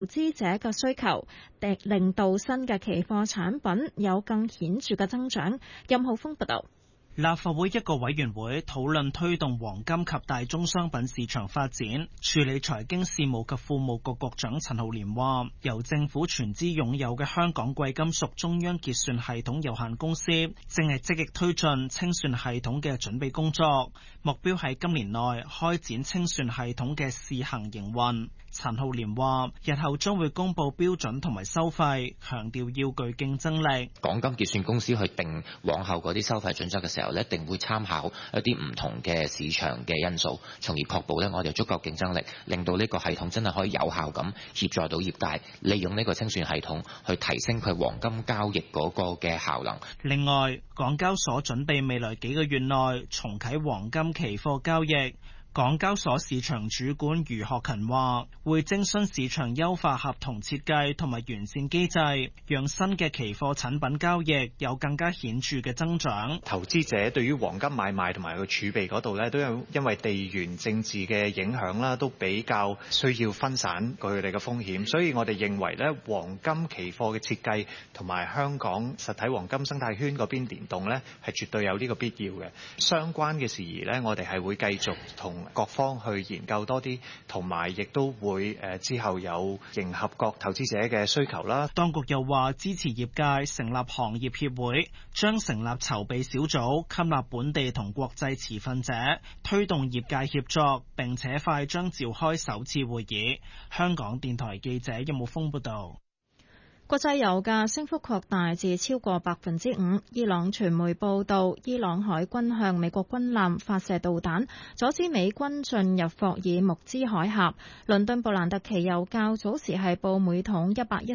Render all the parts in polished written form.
資者嘅需求，令到新嘅期貨產品有更顯著嘅增長。任浩峰報道。 立法會一個委員會討論推動黃金及大宗商品市場發展，處理財經事務及庫務局局長陳浩濂話，由政府全資擁有嘅香港貴金屬中央結算系統有限公司正係積極推進清算系統嘅準備工作，目標係今年內開展清算系統嘅試行營運。陳浩濂話，日後將會公布標準同埋收費，強調要具競爭力。 港金結算公司去定往後嗰啲收費準則嘅時候，一定會參考一啲唔同嘅市場嘅因素，從而確保我哋足夠競爭力，令到呢個系統真係可以有效咁協助到業界，利用呢個清算系統去提升佢黃金交易嗰個嘅效能。 另外，港交所準備未來幾個月內重啟黃金期貨交易。港交所市場主管余學勤話，會徵詢市場優化合同設計同埋完善機制，讓新嘅期貨產品交易有更加顯著嘅增長。 投資者對於黃金買賣同埋個儲備嗰度咧，都有因為地緣政治嘅影響啦，都比較需要分散佢哋嘅風險，所以我哋認為咧，黃金期貨嘅設計同埋香港實體黃金生態圈嗰邊聯動咧，係絕對有呢個必要嘅。相關嘅事宜咧，我哋係會繼續同各方去研究多啲，同埋亦都會之後有迎合各投資者嘅需求啦。 當局又話支持業界成立行業協會，將成立籌備小組，吸納本地同國際持份者，推動業界協作，並且快將召開首次會議。香港電台記者任木峰報道。 國際油價升幅擴大至超過5%。伊朗傳媒報道，伊朗海軍向美國軍艦發射導彈，阻止美軍進入霍爾木茲海峽。倫敦布蘭特期油較早時係報每桶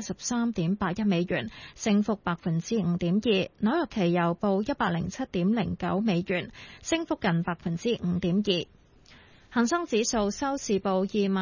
113.81美元，升幅5.2%。紐約期油報107.09美元，升幅近5.2%。恒生指數收市報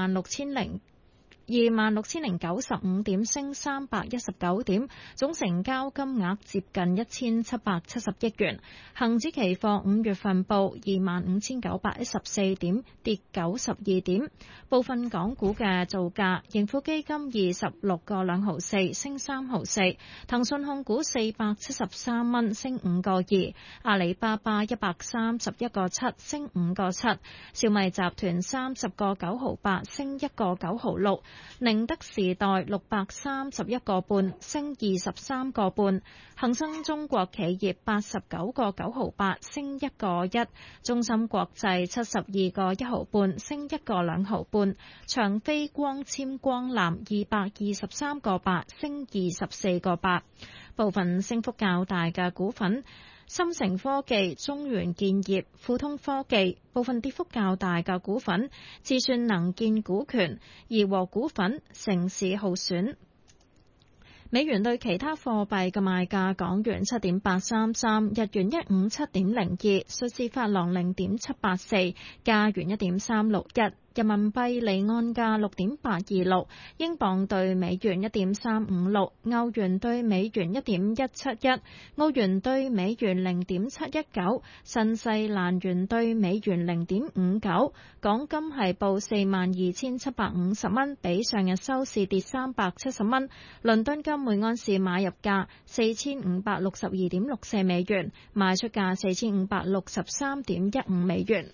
26,095點，升319點，總成交金額接近1770億元。恒指期貨5月份報25,914點，跌92點。部分港股嘅造價：盈富基金26個2毫4，升3毫4；騰訊控股473蚊，升5個2；阿里巴巴131個7，升5個7；小米集團30個9毫8，升1個9毫6。寧德時代631個半，升23個半；恒生中國企業89個9毫8，升1個1；中芯國際72個1毫半，升1個2毫半；長飛光纖光纜223個8，升24個8。部分升幅較大嘅股份：深成科技、中原建業、富通科技。部分跌幅較大嘅股份：智算能建股權、怡和股份、城市浩選。美元對其他貨幣嘅賣價：港元7.833，日元157.02，瑞士法郎0.784，加元1.361。人民幣離岸價6.826，英鎊對美元1.356，歐元對美元1.171，澳元對美元0.719，新西蘭元對美元0.59。港金係報42,750蚊，比上日收市跌370蚊。倫敦金每安士買入價4562.64美元，賣出價4563.15美元。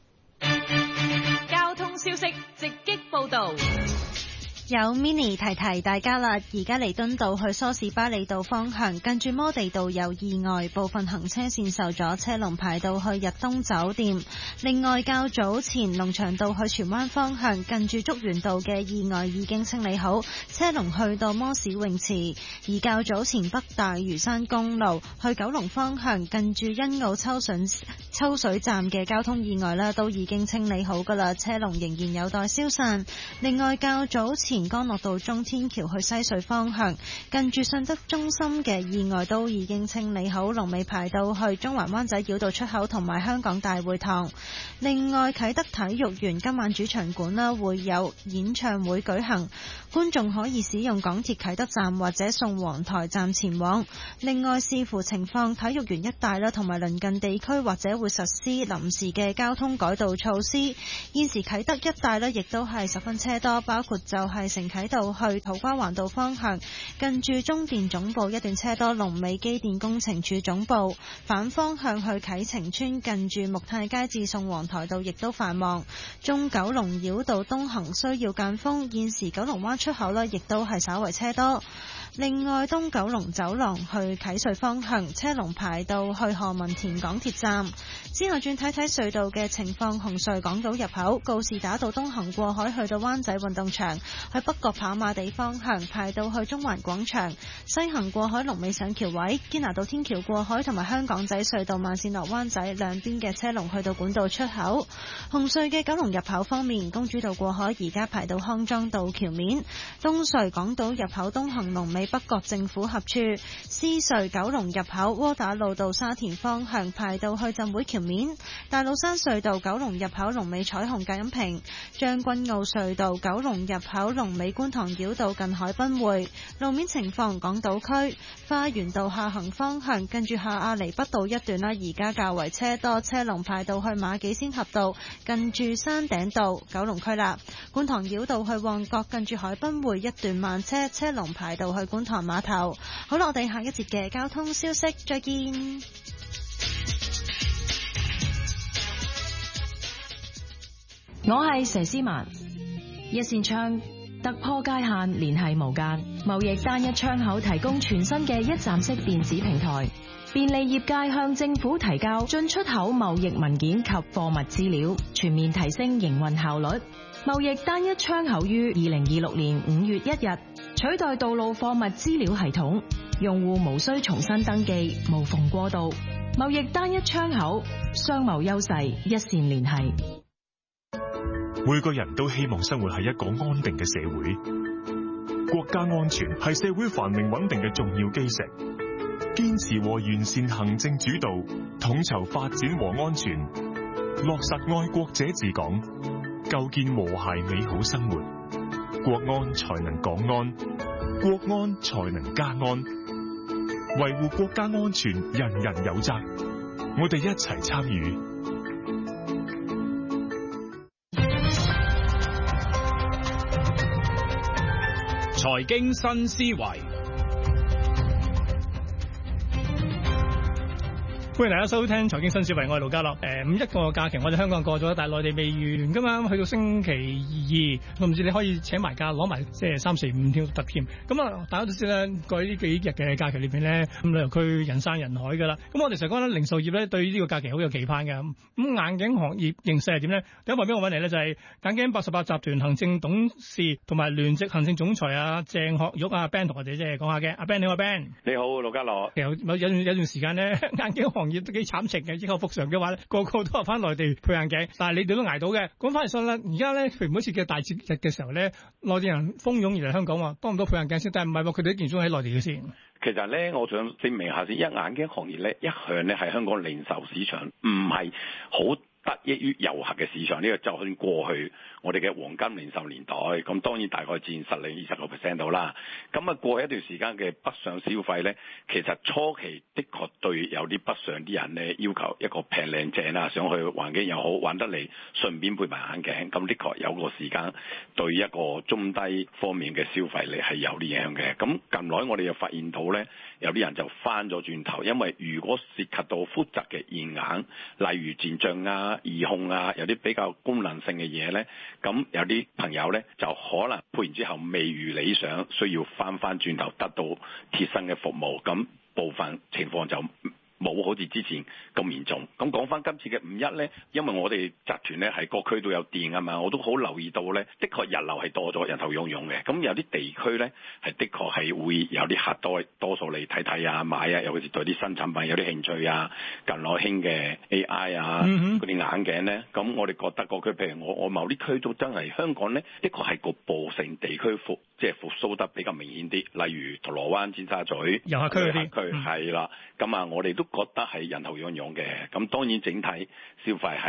交通消息直擊報道。 有 Mini 提提大家啦，而家彌敦道去梳士巴利道方向，近住摩地道有意外，部分行車線受阻，車龍排到去日東酒店。另外，較早前龍翔道去荃灣方向，近住竹園道嘅意外已經清理好，車龍去到摩士泳池。而較早前北大嶼山公路去九龍方向，近住欣澳抽水站嘅交通意外啦，都已經清理好噶啦，車龍仍然有待消散。另外，較早前干諾道中天橋去西隧方向，近住信德中心嘅意外都已經清理好，龍尾排到去中環灣仔繞道出口同埋香港大會堂。另外，啟德體育園今晚主場館啦會有演唱會舉行，觀眾可以使用港鐵啟德站或者宋皇臺站前往。另外，視乎情況，體育園一帶啦同埋鄰近地區或者會實施臨時嘅交通改道措施。現時啟德一帶咧亦都係十分車多，包括就係藝城啟道去土瓜灣道方向，近住中電總部一段車多，龍尾機電工程處總部。反方向去啟晴邨，近住木泰街至宋皇台道亦都繁忙。中九龍繞道東行需要間封，現時九龍灣出口呢亦都係稍為車多。另外，東九龍走廊去啟隧方向車龍排到去何文田港鐵站。之後轉睇睇隧道嘅情況，紅隧港島入口告士打道東行過海去到灣仔運動場，去北角跑馬地方向排到去中環廣場，西行過海龍尾上橋位，堅拿道天橋過海同埋香港仔隧道慢線落灣仔兩邊嘅車龍去到管道出口。紅隧嘅九龍入口方面，公主道過海而家排到康莊道橋面，東隧港島入口東行龍尾北角政府合署，獅隧九龍入口窩打老道沙田方向排到去浸會橋面，大老山隧道九龍入口龍尾彩虹隔音屏，將軍澳隧道九龍入口龍尾觀塘繞道近海濱匯。路面情況，港島區花園道下行方向近住下亞厘畢道一段啦，而家較為車多，車龍排到去馬己仙峽道近住山頂道。九龍區啦，觀塘繞道去旺角近住海濱匯一段慢車，車龍排到去觀塘碼頭。好啦，我哋下一節嘅交通消息再見。 我係佘詩曼，一線窗突破界限，聯繫無間，貿易單一窗口提供全新嘅一站式電子平台，便利業界向政府提交進出口貿易文件及貨物資料，全面提升營運效率。貿易單一窗口於2026年5月1日取代道路貨物資料系統，用戶無需重新登記，無縫過渡。貿易單一窗口，商貿優勢一線聯繫。 每個人都希望生活喺一個安定嘅社會，國家安全係社會繁榮穩定嘅重要基石。堅持和完善行政主導，統籌發展和安全，落實愛國者治港，構建和諧美好生活，國安才能港安，國安才能家安。維護國家安全，人人有責，我哋一齊參與。 財經新思維，歡迎大家收聽財經新思維，我係盧家樂。五一個假期我哋香港人過咗，但係內地未完噶嘛，去到星期二，我唔知你可以請埋假，攞埋即係3、4、5天都得添。咁啊，大家都知啦，過去呢幾日嘅假期裏邊咧，咁旅遊區人山人海噶啦。咁我哋成日講咧，零售業咧對呢個假期好有期盼嘅。咁眼鏡行業形勢係點咧？第一位俾我揾嚟咧就係眼鏡88集團行政董事同埋聯席行政總裁啊鄭學玉啊 Ben 同我哋即係講下嘅。阿 Ben， 你好 Ben。 你好，盧家樂。 其實有段時間咧，眼鏡行業都幾慘情嘅，以後復常嘅話咧，個個都話翻內地配眼鏡，但係你哋都捱到嘅。講翻嚟信啦，而家咧，譬如每次嘅大節日嘅時候咧，內地人蜂擁而嚟香港話，多唔多配眼鏡先？但係唔係喎，佢哋一件中喺內地嘅先。 其實咧，我想證明下先，眼鏡行業咧一向咧係香港零售市場唔係好得益於遊客嘅市場，呢個就算過去我哋嘅黃金零售年代，咁當然大概佔實力20% 到啦。咁啊過去一段時間嘅北上消費咧，其實初期的確對有啲北上啲人咧要求一個平靚正啦，想去環境又好玩得嚟，順便配埋眼鏡，咁的確有個時間對一個中低方面嘅消費力係有啲影響嘅。咁近來我哋又發現到咧，有啲人就翻咗轉頭，因為如果涉及到複雜嘅眼鏡，例如漸進啊、遙控啊，有啲比較功能性嘅嘢咧，咁有啲朋友咧就可能配完之後未如理想，需要翻轉頭得到貼身嘅服務，咁部分情況就冇好似之前咁嚴重。咁講翻今次嘅5·1咧，因為我哋集團咧係各區都有店啊嘛，我都好留意到咧，的確日流係多咗，人頭湧湧嘅。咁有啲地區咧係的確係會有啲客多數嚟睇睇啊、買啊，尤其是對啲新產品有啲興趣啊。近來興嘅 AI 啊，嗰啲眼鏡咧，咁我哋覺得個區，譬如我某啲區都真係香港咧，的確係局部性地區復甦得比較明顯啲，例如銅鑼灣、尖沙咀遊客區嗰啲區係啦。咁啊，我哋都覺得係人頭湧湧嘅。咁當然整體消費係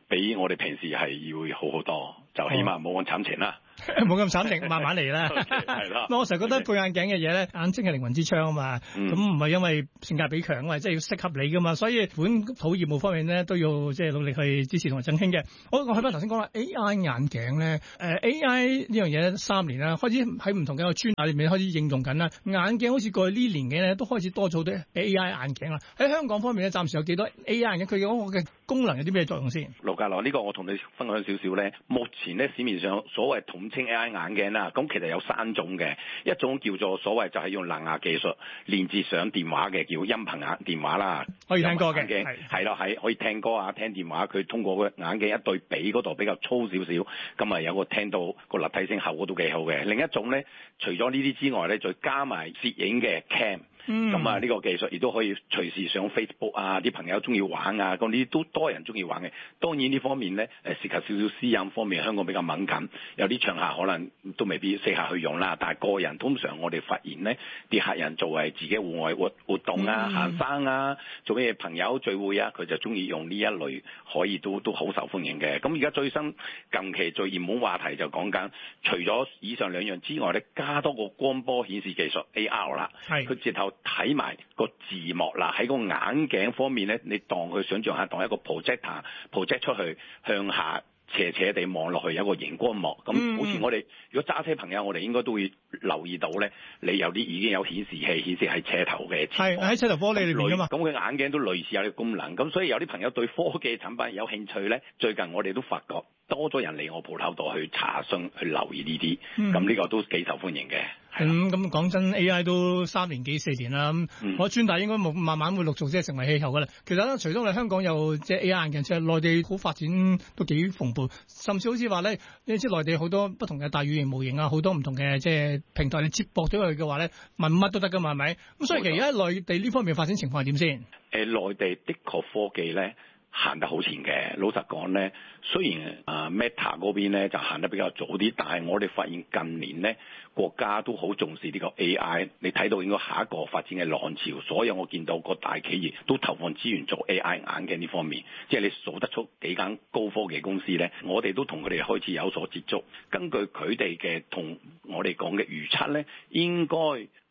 比我哋平時係要好好多，就起碼冇咁慘情啦。 冇咁慘情，慢慢嚟啦。 係啦。 我成日覺得配眼鏡嘅嘢咧，眼睛係靈魂之窗啊嘛。咁唔係因為性價比強啊，即係要適合你噶嘛。所以本土業務方面咧，都要即係努力去支持同埋振興嘅。我去翻頭先講啦 ，AI 眼鏡咧，AI 呢樣嘢3年啦，開始喺唔同嘅專業裏面開始應用緊啦。眼鏡好似過去呢年幾咧，都開始多咗好多 AI 眼鏡啦。喺香港方面咧，暫時有幾多 AI 眼鏡？佢嗰個嘅功能有啲咩作用先？ 盧家樂，呢個我同你分享少少咧。目前咧市面上所謂統稱 AI 眼鏡啦，咁其實有3種嘅，一種叫做所謂就係用藍牙技術連接上電話嘅，叫音頻眼電話啦， 可以聽歌嘅， 係啦，係可以聽歌啊，聽電話，佢通過個眼鏡一對比嗰度比較粗少少，咁啊有個聽到個立體聲效果都幾好嘅。另一種咧，除咗呢啲之外咧，再加埋攝影嘅 cam。咁啊，呢個技術亦都可以隨時上 Facebook 啊，啲朋友中意玩啊，咁呢啲都多人中意玩嘅。當然呢方面咧，涉及少少私隱方面，香港比較敏感，有啲場合可能都未必適合去用啦。但係個人通常我哋發現咧，啲客人做係自己戶外活動啊、行山啊、做咩朋友聚會啊，佢就中意用呢一類，可以都好受歡迎嘅。咁而家最新近期最熱門話題就講緊，除咗以上2樣之外咧，加多個光波顯示技術 AR 啦，佢直頭睇埋個字幕啦，喺個眼鏡方面咧，你當佢想象下當一個 project 出去向下斜斜地望落去有一個熒光幕，咁好似我哋如果揸車朋友，我哋應該都會留意到咧，你有啲已經有顯示器顯示喺車頭嘅，係喺車頭玻璃裏邊㗎嘛。 咁佢眼鏡都類似有呢個功能，咁所以有啲朋友對科技產品有興趣咧，最近我哋都發覺多咗人嚟我鋪頭度去查詢去留意呢啲，咁呢個都幾受歡迎嘅。 咁講真 ，AI 都3年幾4年啦，我專大應該慢慢會陸續即係成為氣候噶啦。其實咧，除咗我哋香港有即係 AI 眼鏡，其實內地好發展都幾蓬勃，甚至好似話咧，你知內地好多不同嘅大語言模型啊，好多唔同嘅即係平台，你接駁咗佢嘅話咧，問乜都得噶嘛，係咪？咁所以其實而家內地呢方面發展情況係點先？ 內地的確科技咧行得好前嘅，老實講咧，雖然Meta 嗰邊咧就行得比較早啲，但係我哋發現近年咧國家都好重視呢個 AI， 你睇到應該下一個發展嘅浪潮，所以我見到個大企業都投放資源做 AI 眼鏡呢方面，即係你數得出幾間高科技公司咧，我哋都同佢哋開始有所接觸，根據佢哋嘅同我哋講嘅預測咧，應該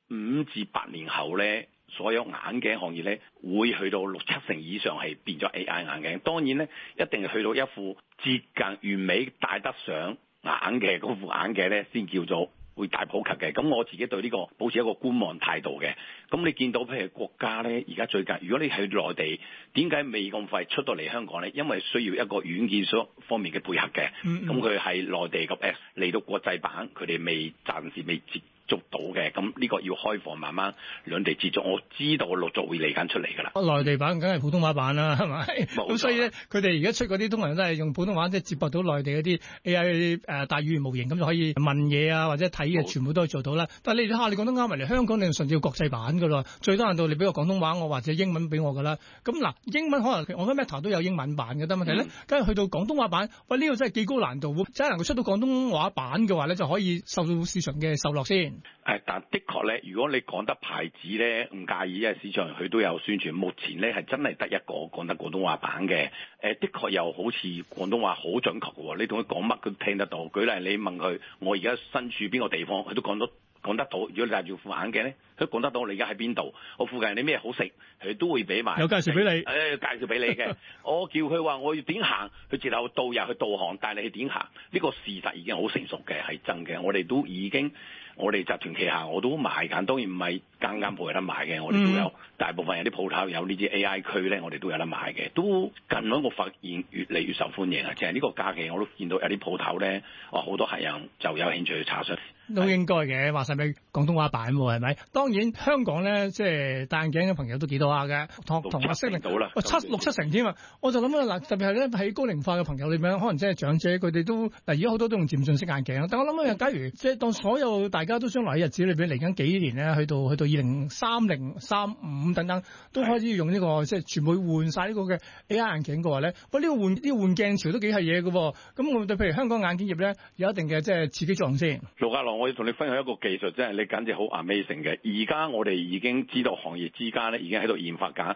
5至8年後咧，所有眼鏡行業咧會去到6-7成以上係變咗 AI 眼鏡，當然咧一定係去到一副接近完美戴得上眼嘅嗰副眼鏡咧，先叫做會大普及嘅。咁我自己對呢個保持一個觀望態度嘅。咁你見到譬如國家咧，而家最近如果你去內地，點解未咁快出到嚟香港咧？因為需要一個軟件方面嘅配合嘅。咁佢係內地嘅 Apps 嚟到國際版，佢哋暫時未捉到嘅，咁呢個要開放，慢慢兩地接觸，我知道陸續會嚟緊出嚟㗎啦。 內地版梗係普通話版啦，係咪？咁所以咧，佢哋而家出嗰啲通常都係用普通話，即係接駁到內地嗰啲 AI 大語言模型，咁就可以問嘢啊，或者睇嘢，全部都可以做到啦。但係你睇下，你講得啱埋嚟香港，你甚至要國際版㗎啦。最多限度你俾個廣東話我，或者英文俾我㗎啦。咁嗱，英文可能我覺得 Meta 都有英文版嘅，但問題咧，梗係去到廣東話版，喂，呢個真係幾高難度，真係能夠出到廣東話版嘅話咧，就可以受到市場嘅受落先。 但的確咧，如果你講得牌子咧，唔介意，因為市場佢都有宣傳。目前咧係真係得一個講得廣東話版嘅。的確又好似廣東話好準確嘅喎，你同佢講乜佢都聽得到。舉例你問佢，我而家身處邊個地方，佢都講得到。如果你戴住副眼鏡咧，佢講得到你而家喺邊度，我附近有啲咩好食，佢都會俾埋。 有介紹俾你。 介紹俾你嘅。我叫佢話我要點行，佢直頭導入去導航帶你去點行。呢個事實已經好成熟嘅，係真嘅。我哋都已經。我哋集團旗下我都賣緊，當然唔係間間鋪有得賣嘅，我哋都有大部分有啲鋪頭有呢啲 AI 區咧，我哋都有得賣嘅。都近來我發現越嚟越受歡迎啊！即係呢個假期我都見到有啲鋪頭咧，好多客人就有興趣去查詢。 都應該嘅，話晒俾廣東話版喎，係咪？當然香港咧，即係戴眼鏡嘅朋友都幾多下嘅，同阿識到啦，6-7成添啊！我就諗嗱，特別係咧喺高齡化嘅朋友裏面，可能即係長者佢哋都嗱，而家好多都用漸進式眼鏡。但我諗假如即係當所有大家都將來喺日子裏邊嚟緊幾年咧，去到2030、35等等，都開始用呢個即係全部換晒呢個嘅 AI 眼鏡嘅話咧，喂，呢個換鏡潮都幾係嘢嘅喎。咁我對譬如香港眼鏡業咧有一定嘅即係刺激作用先。 盧家樂，我要同你分享一個技術，真係你簡直好 amazing 嘅。而家我哋已經知道行業之間咧已經喺度研發緊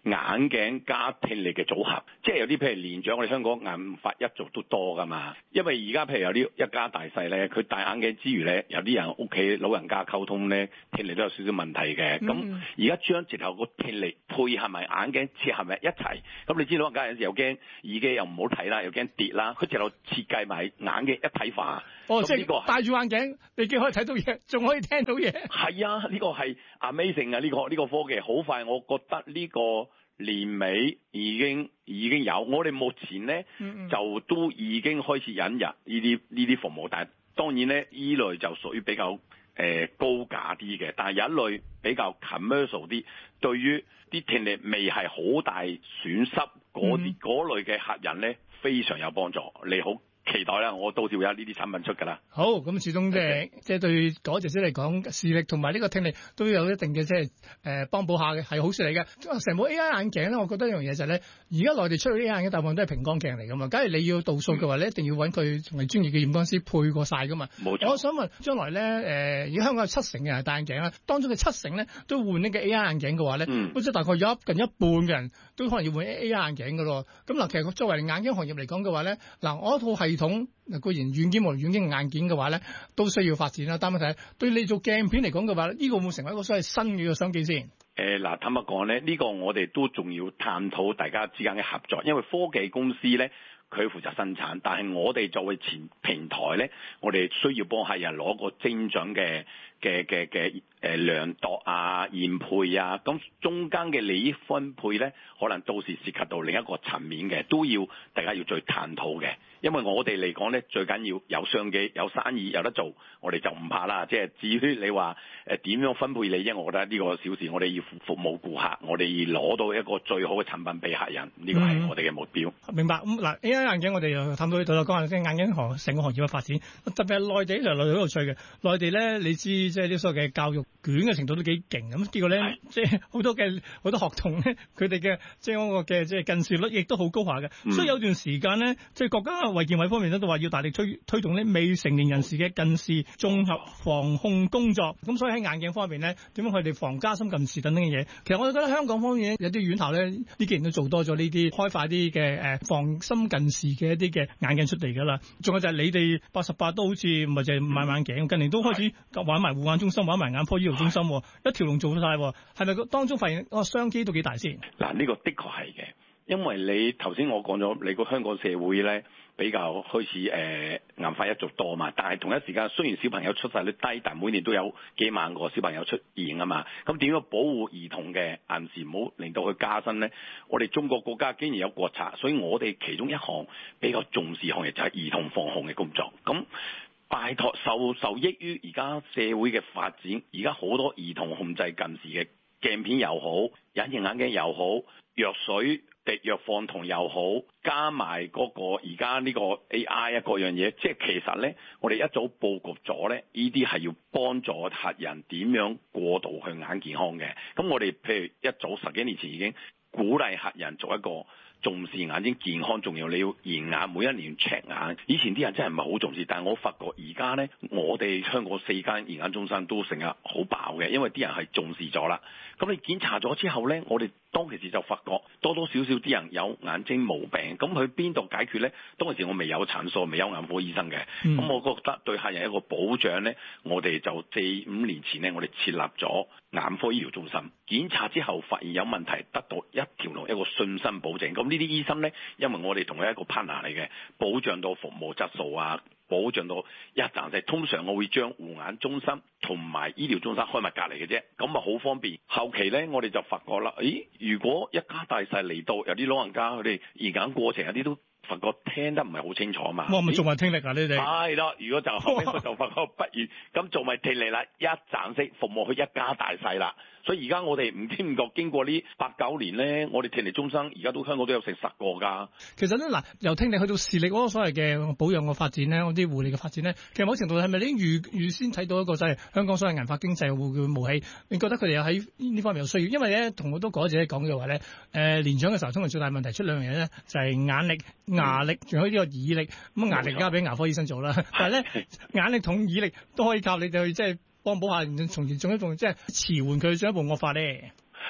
眼鏡加聽力嘅組合，即係有啲譬如年長我哋香港眼法一族都多噶嘛，因為而家譬如有啲一家大細咧，佢戴眼鏡之餘咧，有啲人屋企老人家溝通咧，聽力都有少少問題嘅。咁而家將直頭個聽力配合埋眼鏡切合埋一齊，咁你知老人家有時又驚耳機又唔好睇啦，又驚跌啦，佢直頭設計埋眼鏡一體化。 即係戴住眼鏡，你既可以睇到嘢，仲可以聽到嘢。 係啊，呢個係 amazing 啊！呢個科技好快，我覺得呢個年尾已經有。我哋目前咧就都已經開始引入呢啲服務，但係當然咧依類就屬於比較高價啲嘅，但係有一類比較 commercial 啲，對於啲聽力未係好大損失嗰類嘅客人咧，非常有幫助。你好期待啦！我到時會有呢啲產品出㗎啦。 好，咁始終即係對嗰隻先嚟講，視力同埋呢個聽力都有一定嘅即係幫補下嘅，係好事嚟嘅。成部 AI 眼鏡咧，我覺得一樣嘢就係咧，而家內地出去啲 AI 眼鏡大部分都係平光鏡嚟㗎嘛。假如你要度數嘅話咧，一定要揾佢同埋專業嘅驗光師配過晒㗎嘛。 冇錯。 我想問將來咧，而家香港有70%嘅人戴眼鏡啦，當中嘅70%咧都換呢個 AI 眼鏡嘅話咧，即係大概有近一半嘅人都可能要換 AI 眼鏡㗎咯。咁嗱，其實作為眼鏡行業嚟講嘅話咧，嗱，我一套系統固然軟件無論軟件硬件嘅話咧，都需要發展啦。但問題對你做鏡片嚟講嘅話，呢個會唔會成為一個所謂新嘅商機先？ 嗱，坦白講咧，呢個我哋都仲要探討大家之間嘅合作，因為科技公司咧佢負責生產，但係我哋作為前平台咧，我哋需要幫客人攞個精準嘅量度啊、驗配啊，咁中間嘅利益分配咧，可能到時涉及到另一個層面嘅，都要大家要再探討嘅。因為我哋嚟講咧，最緊要有商機、有生意、有得做，我哋就唔怕啦。即係至於你話點樣分配利益，我覺得呢個小事，我哋要服務顧客，我哋要攞到一個最好嘅產品俾客人，呢個係我哋嘅目標。 明白。咁嗱 AI 眼鏡我哋又探到呢度啦，講下先眼鏡行成個行業嘅發展，特別係內地就內地好有趣嘅。內地咧，你知即係啲所謂嘅教育卷嘅程度都幾勁咁，結果咧即係好多學童咧，佢哋嘅即係嗰個嘅即係近視率亦都好高下嘅。所以有段時間咧，即係國家衛健委方面咧都話要大力推動呢未成年人士嘅近視綜合防控工作。咁所以喺眼鏡方面咧，點樣佢哋防加深近視等等嘅嘢？其實我覺得香港方面有啲院校咧呢幾年都做多咗呢啲開發啲嘅防深近視嘅一啲嘅眼鏡出嚟㗎啦。仲有就係你哋88都好似唔係淨係賣眼鏡，近年都開始玩埋護眼中心、玩埋眼科醫療中心，一條龍做晒。係咪當中發現個商機都幾大先？ 嗱，呢個的確係嘅，因為你頭先我講咗，你個香港社會咧比較開始銀髮一族多嘛，但係同一時間雖然小朋友出世率低，但每年都有幾萬個小朋友出現啊嘛。咁點樣保護兒童嘅眼視唔好令到佢加深咧？我哋中國國家竟然有國策，所以我哋其中一項比較重視行業就係兒童防控嘅工作。咁拜託受益於而家社會嘅發展，而家好多兒童控制近視嘅鏡片又好，隱形眼鏡又好，藥水滴藥放瞳又好，加埋嗰個而家呢個 AI 各樣嘢，即係其實咧，我哋一早佈局咗咧，呢啲係要幫助客人點樣過渡去眼健康嘅。咁我哋譬如一早10幾年前已經鼓勵客人做一個重視眼睛健康重要，你要驗眼，每一年 check 眼。以前啲人真係唔係好重視，但係我發覺而家呢，我哋香港4間驗眼中心都成日好飽嘅，因為啲人係重視咗啦。咁你檢查咗之後呢，我哋當其時就發覺多多少少啲人有眼睛毛病，咁去邊度解決呢？當其時我未有診所，未有眼科醫生嘅，咁我覺得對客人一個保障呢，我哋就4-5年前呢，我哋設立咗眼科醫療中心，檢查之後發現有問題，得到一條龍一個信心保證。咁呢啲醫生呢，因為我哋同佢一個 partner 嚟嘅，保障到服務質素啊，保障到一站式。通常我會將護眼中心同埋醫療中心開埋隔離嘅啫，咁啊好方便。後期呢，我哋就發覺啦，如果一家大細嚟到，有啲老人家佢哋驗眼過程有啲都發覺聽得唔係好清楚嘛。 哇！咪做埋聽力啊？你哋係咯，如果就後尾就發覺不如咁做埋聽力啦，一站式服務佢一家大細啦。所以而家我哋唔知唔覺經過呢8-9年咧，我哋聽力中心而家都香港都有成10個㗎。 其實咧嗱，由聽力去到視力嗰個所謂嘅保養嘅發展咧，嗰啲護理嘅發展咧，其實某程度係咪已經預先睇到一個就係香港所謂銀髮經濟會冒起？你覺得佢哋有喺呢方面有需要？因為咧同好多講者講嘅話咧，年長嘅時候通常最大問題出2樣嘢咧，就係眼力、牙力，仲有呢個耳力。咁牙力交俾牙科醫生做啦，但係咧眼力同耳力都可以靠你哋去即係幫補下，從而進一步即係遲緩佢進一步惡化咧。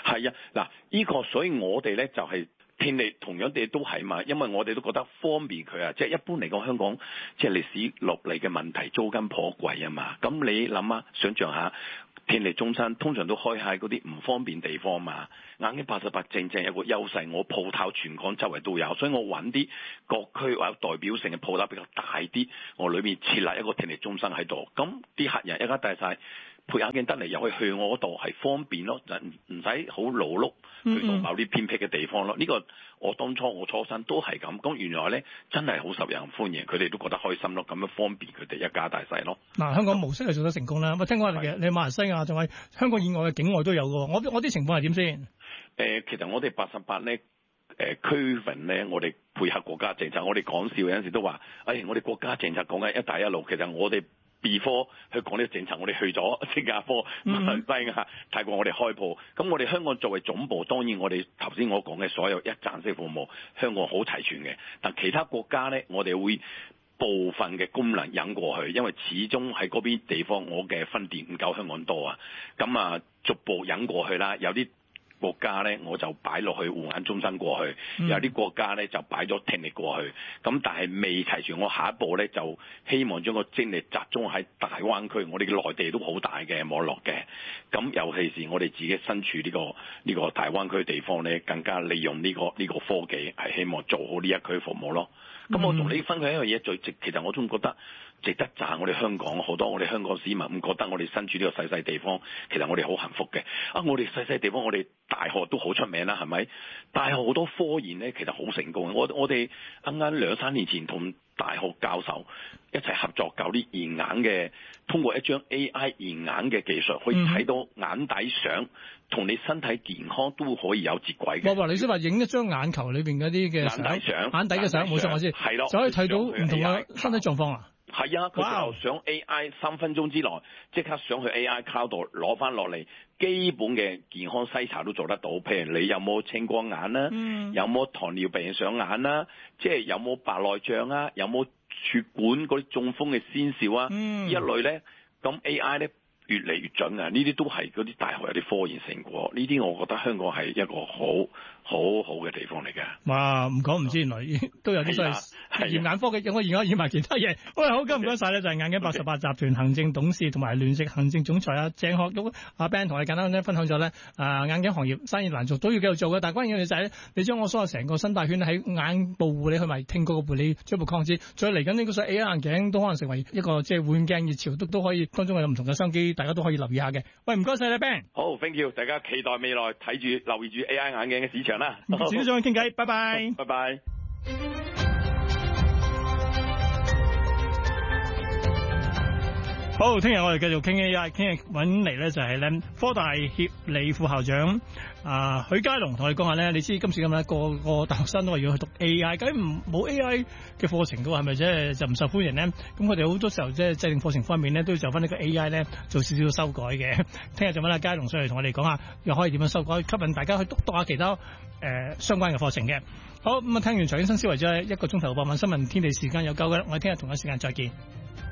係啊，嗱，呢個所以我哋咧就係天利同樣地都係嘛，因為我哋都覺得方便佢啊，即係一般嚟講香港即係歷史落嚟嘅問題，租金頗貴啊嘛，咁你諗下，想像下。天利中心通常都開喺嗰啲唔方便地方嘛，硬件88正正有個優勢，我鋪頭全港周圍都有，所以我揾啲各區或者代表性嘅鋪頭比較大啲，我裏面設立一個天利中心喺度，咁啲客人一家大晒配眼鏡得嚟，又可以去我嗰度係方便咯，就唔使好勞碌去到某啲偏僻嘅地方咯。呢個我當初我初生都係咁，咁原來咧真係好受人歡迎，佢哋都覺得開心咯，咁樣方便佢哋一家大細咯。 嗱，香港模式係做得成功啦。我聽講你馬來西亞仲係香港以外嘅境外都有嘅，我啲情況係點先？ 其實我哋88咧。區份咧，我哋配合國家政策，我哋講笑有陣時都話，我哋國家政策講緊一帶一路，其實我哋 before 去講呢個政策，我哋去咗新加坡、馬來西亞、泰國，我哋開鋪。咁我哋香港作為總部，當然我哋頭先我講嘅所有一站式服務，香港好齊全嘅。但其他國家咧，我哋會部分嘅功能引過去，因為始終喺嗰邊地方，我嘅分店唔夠香港多啊。咁啊，逐步引過去啦，有啲國家咧我就擺落去護眼中心過去，有啲國家咧就擺咗聽力過去，咁但係未齊全。我下一步咧就希望將個精力集中喺大灣區，我哋嘅內地都好大嘅網絡嘅，咁尤其是我哋自己身處呢個大灣區地方咧，更加利用呢個科技，係希望做好呢一區服務咯。咁我同你分享一樣嘢，其實我仲覺得值得讚我哋香港，好多我哋香港市民唔覺得我哋身處呢個細細地方，其實我哋好幸福嘅。我哋細細地方，我哋大學都好出名啦，係咪？大學好多科研咧，其實好成功。我哋啱啱2-3年前同大學教授一齊合作搞啲驗眼嘅，通過一張 AI 驗眼嘅技術，可以睇到眼底相同你身體健康都可以有接軌嘅。 你先話影一張眼球裏邊嗰啲嘅眼底嘅相，冇錯我知， 係咯， 就可以睇到唔同嘅身體狀況啊。 係啊，佢就上 AI 3分鐘之內即刻上去 AI cloud 度攞翻落嚟，基本嘅健康篩查都做得到。譬如你有冇青光眼啦，有冇糖尿病上眼啦，即係有冇白內障啊，有冇血管嗰啲中風嘅先兆啊，呢一類咧，咁 AI 咧越嚟越準啊！呢啲都係嗰啲大學有啲科研成果，呢啲我覺得香港係一個好嘅地方嚟嘅。 哇！唔講唔知，原來都有啲所謂驗眼科嘅，我而家驗埋其他嘢。喂，好，唔該晒咧，就係眼鏡88集團行政董事同埋聯席行政總裁鄭學玉阿 Ben 同我哋簡單咧分享咗咧，眼鏡行業生意難做，都要繼續做嘅。但係關鍵嘅就係咧，你將我所有成個生態圈喺眼部護理同埋聽覺嘅護理進一步擴展，再嚟緊呢個所謂 AR 眼鏡都可能成為一個即係換鏡熱潮，都可以當中有唔同嘅商機，大家都可以留意下嘅。喂，唔該晒你 Ben。 好 ，thank you，大家期待未來睇住留意住 AI 眼鏡嘅市場啦。 遲啲再傾偈，拜拜。 拜拜。 好，聽日我哋繼續傾 AI， 聽日揾嚟咧就係咧科大協理副校長許佳龍同你講下咧，你知今時今日個個大學生都話要去讀 AI， 究竟冇 AI 嘅課程嘅話係咪就唔受歡迎咧？咁佢哋好多時候即係制定課程方面咧，都要就翻呢個 AI 咧做少少修改嘅。聽日就揾阿佳龍上嚟同我哋講下，又可以點樣修改，吸引大家去讀下其他相關嘅課程嘅。好，咁聽完財經新思維之後，1個鐘頭報晚新聞天地時間有夠嘅啦，我哋聽日同一時間再見。